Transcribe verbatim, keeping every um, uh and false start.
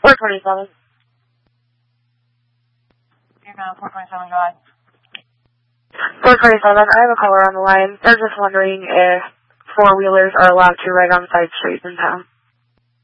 four twenty-seven. You're going four twenty-seven, go ahead. four twenty-seven, I have a caller on the line. They're just wondering if four-wheelers are allowed to ride on side streets in town.